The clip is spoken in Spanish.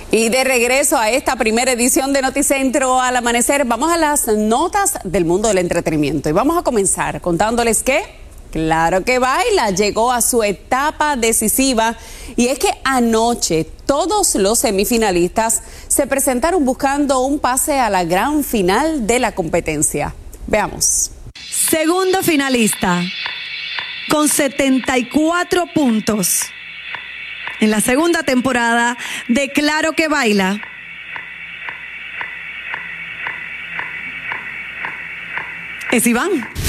Y de regreso a esta primera edición de Noticentro al amanecer, vamos a las notas del mundo del entretenimiento. Y vamos a comenzar contándoles que Claro que Baila llegó a su etapa decisiva. Y es que anoche todos los semifinalistas se presentaron buscando un pase a la gran final de la competencia. Veamos. Segundo finalista, con 74 puntos. En la segunda temporada de Claro que Baila. Es Iván.